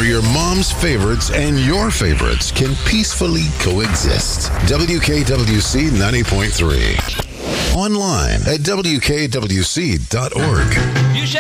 your mom's favorites and your favorites can peacefully coexist. WKWC 90.3. Online at WKWC.org.